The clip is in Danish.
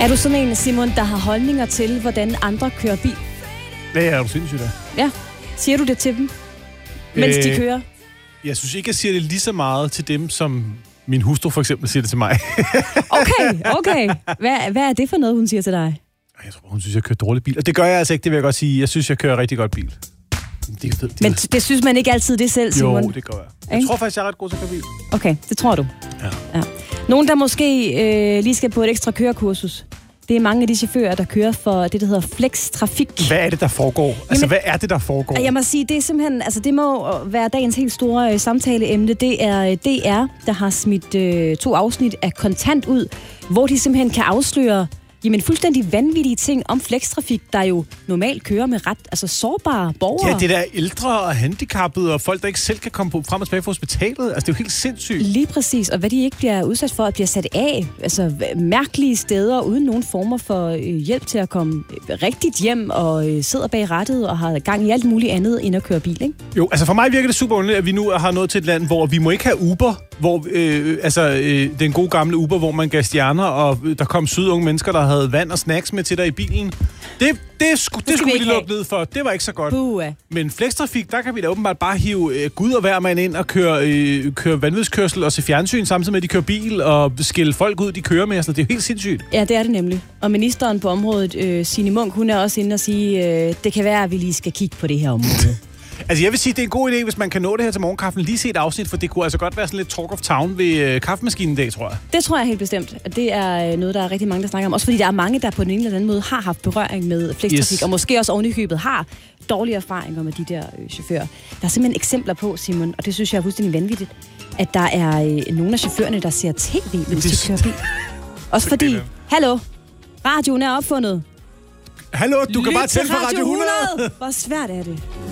Er du sådan en, Simon, der har holdninger til, hvordan andre kører bil? Ja, er du sindssygt da. Ja. Siger du det til dem, mens de kører? Jeg synes ikke, jeg siger det lige så meget til dem, som min hustru for eksempel siger det til mig. Okay. Hvad er det for noget, hun siger til dig? Jeg tror, hun synes, jeg kører dårlig bil. Og det gør jeg altså ikke, det vil jeg godt sige. Jeg synes, jeg kører rigtig godt bil. Men det synes man ikke altid det selv, Simon? Jo, det gør jeg. Jeg tror faktisk, jeg er ret god til at køre bil. Okay, det tror du. Ja. Nogen, der måske lige skal på et ekstra kørekursus. Det er mange af de chauffører, der kører for det, der hedder Flex-trafik. Hvad er det, der foregår? Altså, hvad er det, der foregår? Jeg må sige, det er simpelthen, altså det må være dagens helt store samtaleemne. Det er DR, der har smidt 2 afsnit af Kontant ud, hvor de simpelthen kan afsløre fuldstændig vanvittige ting om flextrafik, der jo normalt kører med ret sårbare borgere. Ja, det der ældre og handicappede og folk, der ikke selv kan komme frem og tilbage fra hospitalet. Altså, det er jo helt sindssygt. Lige præcis, og hvad de ikke bliver udsat for, at bliver sat af. Altså, mærkelige steder, uden nogen former for hjælp til at komme rigtigt hjem, og sidder bag rattet og har gang i alt muligt andet, end at køre bil, ikke? Jo, altså for mig virker det super underligt, at vi nu har nået til et land, hvor vi må ikke have Uber, hvor den gode gamle Uber, hvor man gav stjerner, og der kom søde unge mennesker, der havde vand og snacks med til dig i bilen. Det skulle vi lige lukke ned for. Det var ikke så godt. Men flextrafik, der kan vi da åbenbart bare hive Gud og hver mand ind og køre vanvidskørsel og se fjernsyn, samtidig med, at de kører bil og skille folk ud, de kører med. Det er jo helt sindssygt. Ja, det er det nemlig. Og ministeren på området, Signe Munk, hun er også inde og sige, det kan være, at vi lige skal kigge på det her område. Altså, jeg vil sige, det er en god idé, hvis man kan nå det her til morgenkaffen. Lige se et afsnit, for det kunne altså godt være sådan lidt talk of town ved kaffemaskinen i dag, tror jeg. Det tror jeg helt bestemt. Det er noget, der er rigtig mange, der snakker om. Også fordi der er mange, der på den ene eller anden måde har haft berøring med flextrafik, og måske også ovenikøbet har dårlige erfaringer med de der chauffører. Der er simpelthen eksempler på, Simon, og det synes jeg er fuldstændig vanvittigt, at der er nogle af chaufførerne, der ser tv, mens de kører bil. Også fordi, hallo, radioen er opfundet. Hallo, du kan bare tænde på Radio 100. Hvor svært er det?